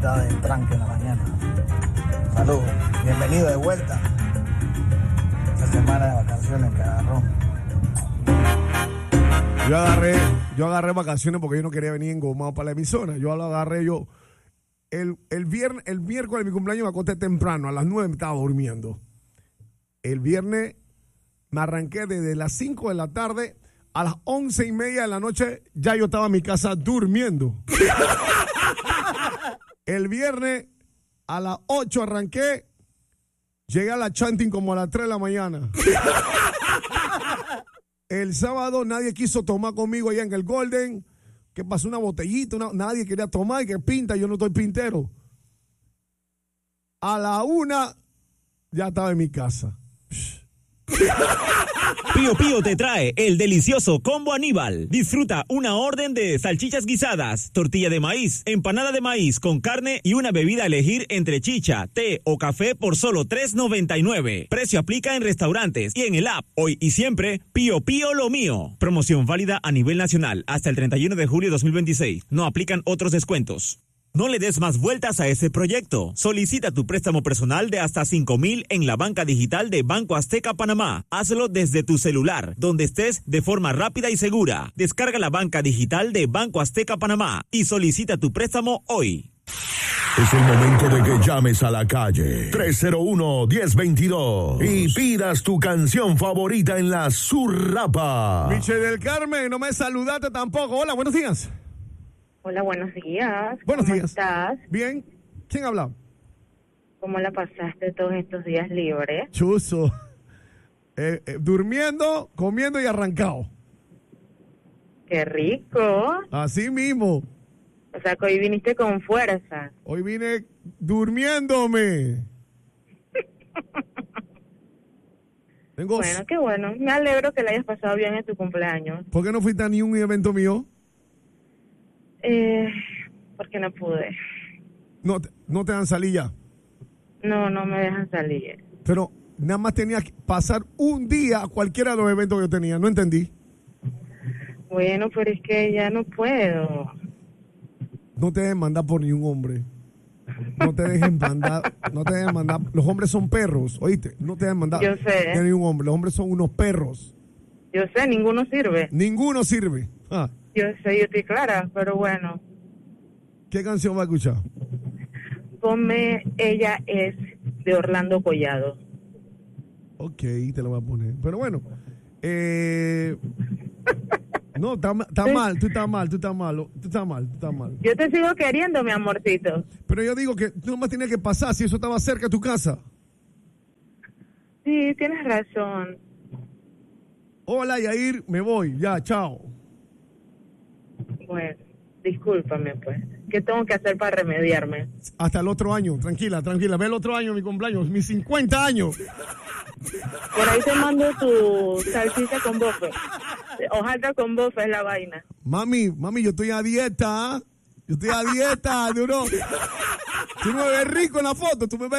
mitad del tranque en la mañana. Saludos, bienvenido de vuelta. Esta semana de vacaciones que agarró. Yo agarré vacaciones porque yo no quería venir engomado para la emisora. Yo lo agarré el miércoles de mi cumpleaños me acosté temprano, a las 9 me estaba durmiendo. El viernes me arranqué desde las 5 de la tarde a las 11:30 de la noche, ya yo estaba en mi casa durmiendo. El viernes a las 8 arranqué, llegué a la chanting como a las 3 de la mañana. El sábado nadie quiso tomar conmigo allá en el Golden, que pasó una botellita, nadie quería tomar y que pinta, yo no estoy pintero. A la 1 ya estaba en mi casa. Pío Pío te trae el delicioso Combo Aníbal. Disfruta una orden de salchichas guisadas, tortilla de maíz, empanada de maíz con carne y una bebida a elegir entre chicha, té o café por solo $3.99. Precio aplica en restaurantes y en el app. Hoy y siempre, Pío Pío lo mío. Promoción válida a nivel nacional hasta el 31 de julio de 2026. No aplican otros descuentos. No le des más vueltas a ese proyecto. Solicita tu préstamo personal de hasta $5,000 en la banca digital de Banco Azteca Panamá. Hazlo desde tu celular, donde estés, de forma rápida y segura. Descarga la banca digital de Banco Azteca Panamá y solicita tu préstamo hoy. Es el momento de que llames a la calle 301-1022 y pidas tu canción favorita en la Surrapa. Michelle del Carmen, no me saludaste tampoco. Hola, buenos días. Hola, buenos días. Buenos días. ¿Cómo estás? Bien. ¿Quién habla? ¿Cómo la pasaste todos estos días libres? Chuzo. Durmiendo, comiendo y arrancado. ¡Qué rico! Así mismo. O sea, que hoy viniste con fuerza. Hoy vine durmiéndome. Bueno, qué bueno. Me alegro que la hayas pasado bien en tu cumpleaños. ¿Por qué no fuiste a ni un evento mío? Porque no pude. No te dan salir ya. No me dejan salir. Pero nada más tenía que pasar un día a cualquiera de los eventos que yo tenía. No entendí. Bueno, pero es que ya no puedo. No te dejen mandar por ni un hombre. No te dejen mandar. Los hombres son perros, ¿oíste? No te dejen mandar. Yo sé. Ni un hombre. Los hombres son unos perros. Yo sé, ninguno sirve. Ninguno sirve. Ah. Yo sé, yo estoy clara, pero bueno. ¿Qué canción va a escuchar? Ponme Ella es de Orlando Collado. Ok, te lo voy a poner. Pero bueno. No, está mal, tú estás mal. Yo te sigo queriendo, mi amorcito. Pero yo digo que tú nomás tienes que pasar si eso estaba cerca de tu casa. Sí, tienes razón. Hola, Yair, me voy. Ya, chao. Bueno, discúlpame, pues. ¿Qué tengo que hacer para remediarme? Hasta el otro año, tranquila. Ve el otro año mi cumpleaños, mis 50 años. Por ahí te mando tu salchicha con bofe. Hojaldra con bofe es la vaina. Mami, yo estoy a dieta. Tú no me ves rico en la foto, tú me ves